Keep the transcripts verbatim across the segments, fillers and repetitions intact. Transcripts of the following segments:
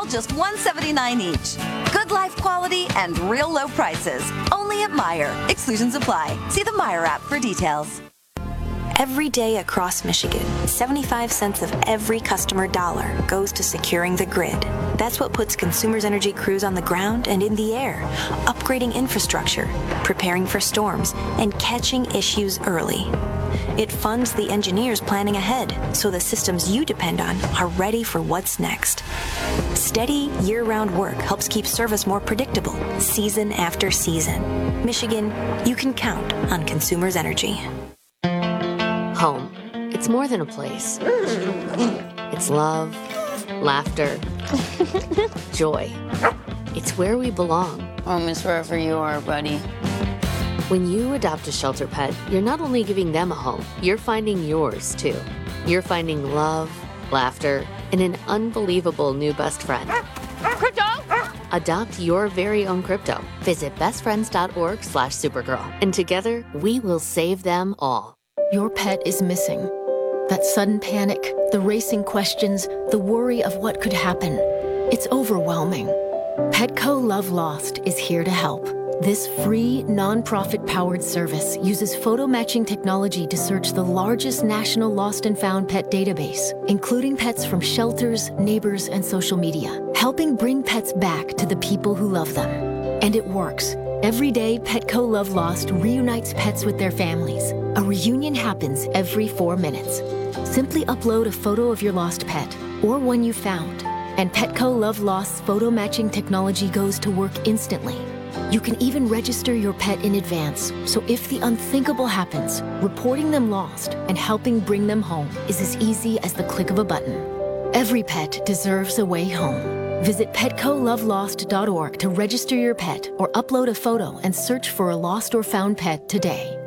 all just one hundred seventy-nine dollars each. Good life quality and real low prices. Only at Meijer. Exclusions apply. See the Meijer app for details. Every day across Michigan, seventy-five cents of every customer dollar goes to securing the grid. That's what puts Consumers Energy crews on the ground and in the air, upgrading infrastructure, preparing for storms, and catching issues early. It funds the engineers planning ahead, so the systems you depend on are ready for what's next. Steady, year-round work helps keep service more predictable, season after season. Michigan, you can count on Consumers Energy. Home. It's more than a place. It's love, laughter, joy. It's where we belong. Home is wherever you are, buddy. When you adopt a shelter pet, you're not only giving them a home, you're finding yours, too. You're finding love, laughter, and an unbelievable new best friend. Crypto! Adopt your very own crypto. Visit bestfriends.org slash supergirl. And together, we will save them all. Your pet is missing. That sudden panic, the racing questions, the worry of what could happen. It's overwhelming. Petco Love Lost is here to help. This free, non-profit-powered service uses photo matching technology to search the largest national lost and found pet database, including pets from shelters, neighbors, and social media, helping bring pets back to the people who love them. And it works. Every day, Petco Love Lost reunites pets with their families. A reunion happens every four minutes. Simply upload a photo of your lost pet or one you found, and Petco Love Lost's photo matching technology goes to work instantly. You can even register your pet in advance, so if the unthinkable happens, reporting them lost and helping bring them home is as easy as the click of a button. Every pet deserves a way home. Visit petco love lost dot org to register your pet or upload a photo and search for a lost or found pet today.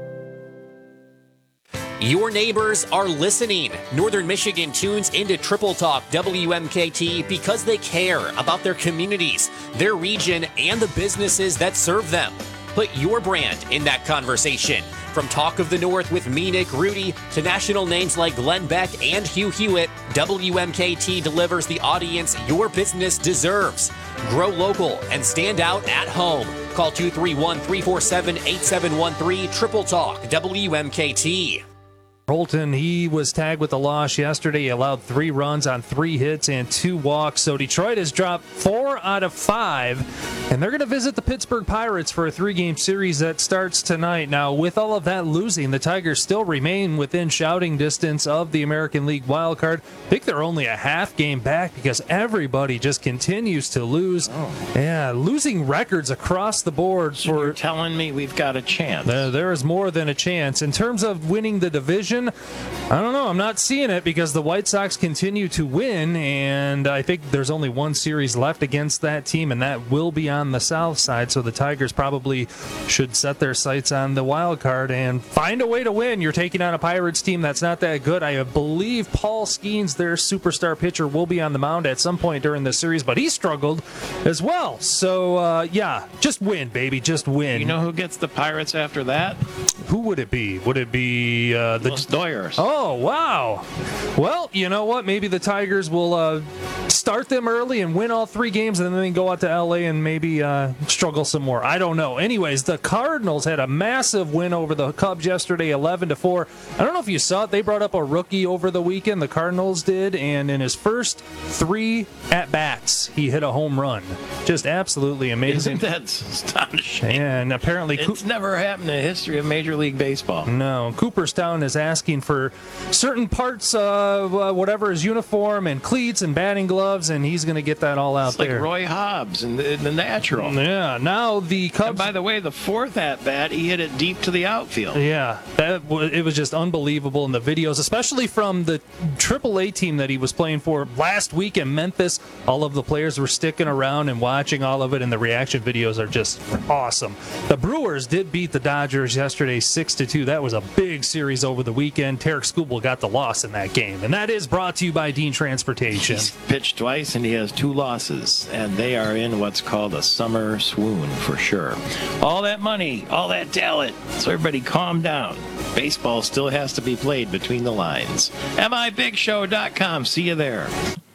Your neighbors are listening. Northern Michigan tunes into Triple Talk W M K T because they care about their communities, their region, and the businesses that serve them. Put your brand in that conversation. From Talk of the North with me, Nick Rudy, to national names like Glenn Beck and Hugh Hewitt, W M K T delivers the audience your business deserves. Grow local and stand out at home. Call two three one, three four seven, eight seven one three, Triple Talk W M K T. Holton, he was tagged with a loss yesterday. He allowed three runs on three hits and two walks. So Detroit has dropped four out of five, and they're going to visit the Pittsburgh Pirates for a three-game series that starts tonight. Now, with all of that losing, the Tigers still remain within shouting distance of the American League wildcard. I think they're only a half game back because everybody just continues to lose. Oh. Yeah, losing records across the board. So for, you're telling me we've got a chance. Uh, there is more than a chance. In terms of winning the division, I don't know. I'm not seeing it because the White Sox continue to win, and I think there's only one series left against that team, and that will be on the south side, so the Tigers probably should set their sights on the wild card and find a way to win. You're taking on a Pirates team that's not that good. I believe Paul Skeens, their superstar pitcher, will be on the mound at some point during the series, but he struggled as well. So, uh, yeah, just win, baby. Just win. You know who gets the Pirates after that? Who would it be? Would it be uh, the Los Doyers? Oh, wow. Well, you know what? Maybe the Tigers will uh, start them early and win all three games and then go out to L A and maybe uh, struggle some more. I don't know. Anyways, the Cardinals had a massive win over the Cubs yesterday, eleven to four. I don't know if you saw it. They brought up a rookie over the weekend. The Cardinals did, and in his first three at-bats, he hit a home run. Just absolutely amazing. Isn't that astonishing? And apparently, it's Co- never happened in the history of Major League Baseball. No. Cooperstown is asking for certain parts of uh, whatever his uniform and cleats and batting gloves, and he's going to get that all out it's there. Like Roy Hobbs in the, in the Natural. Yeah. Now the Cubs. And by the way, the fourth at bat, he hit it deep to the outfield. Yeah, that it was just unbelievable in the videos, especially from the triple A team that he was playing for last week in Memphis. All of the players were sticking around and watching all of it, and the reaction videos are just awesome. The Brewers did beat the Dodgers yesterday, six to two. That was a big series over the weekend. Tarek Skubal got the loss in that game, and that is brought to you by Dean Transportation. He's pitched twice, and he has two losses, and they are in what's called a summer swoon for sure. All that money, all that talent, so everybody calm down. Baseball still has to be played between the lines. M I Big Show dot com. See you there.